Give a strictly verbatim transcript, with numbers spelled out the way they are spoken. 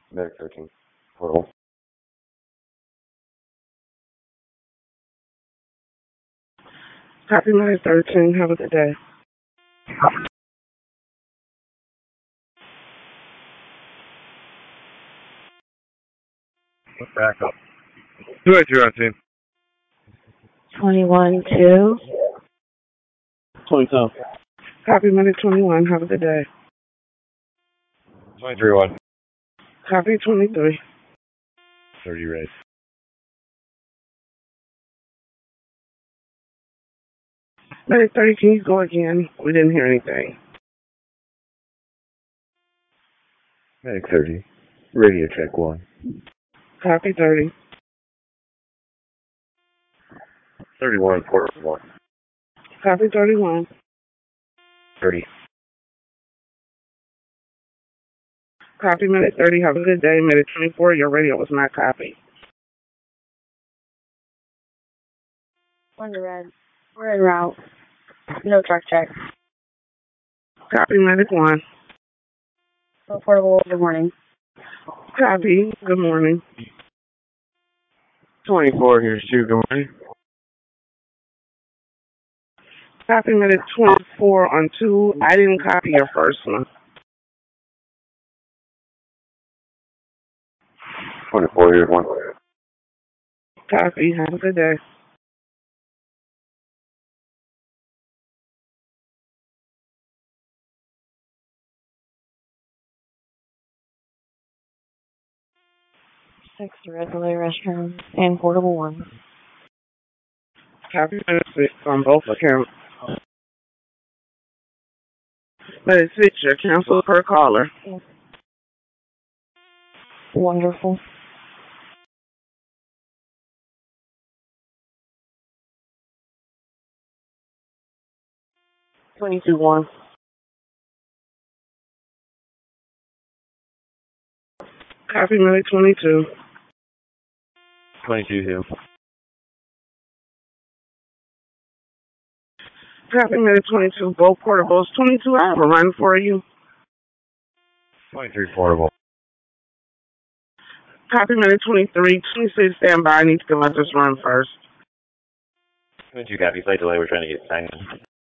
Medic thirteen. Portable. Copy Medic thirteen. Have a good day. Back up. Two eight zero team. twenty-one two. twenty-two. Copy Medic twenty-one. Have a good day. twenty-three one. Copy twenty-three. thirty race. Medic thirty, can you go again? We didn't hear anything. Medic thirty. Radio check one. Copy thirty. thirty-one, portable. Copy thirty-one. thirty. Copy Medic thirty. Have a good day. Medic twenty-four, your radio was not copied. One to red. We're en route. No truck check. Copy Medic one. So portable, good morning. Copy. Good morning. twenty-four, here's two. Good morning. Copy Medic twenty-four on two. I didn't copy your first one. twenty-four, here's one. Copy. Have a good day. Six to red relay restroom and portable one. Copy Medic six on both accounts. Medic six, your cancel per caller. Wonderful. twenty-two one. Copy Medic twenty-two. twenty-two, two. Copy Medic twenty-two. Both portables. twenty-two, I have a run for you. twenty-three, portable. Copy Medic twenty-three. twenty-six, stand by. I need to conduct this run first. twenty-two, copy. Flight delay. We're trying to get signed in.